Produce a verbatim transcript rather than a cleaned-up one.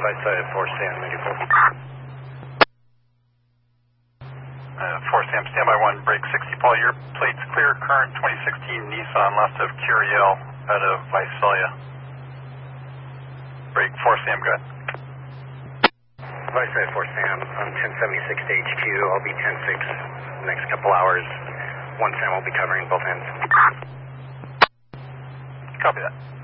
Vice four Sam, make it full. Uh, four Sam, standby one, break sixty, Paul, your plate's clear, current twenty sixteen Nissan left of Curiel out of Visalia. Break four Sam, go ahead. Vice four Sam, I'm ten seventy-six to H Q, I'll be ten six next couple hours. One Sam will be covering both ends. Copy that.